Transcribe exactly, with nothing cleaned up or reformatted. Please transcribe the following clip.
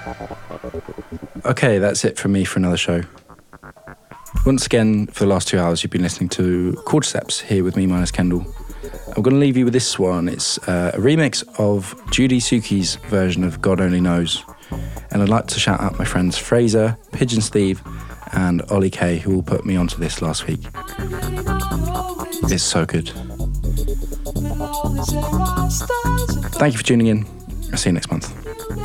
Okay, that's it from me for another show. Once again, for the last two hours, you've been listening to Quartersteps here with me, Minus Kendall. I'm going to leave you with this one. It's uh, a remix of Judy Suki's version of God Only Knows. And I'd like to shout out my friends Fraser, Pigeon Steve, and Ollie K, who all put me onto this last week. It's so good. Thank you for tuning in. I'll see you next month.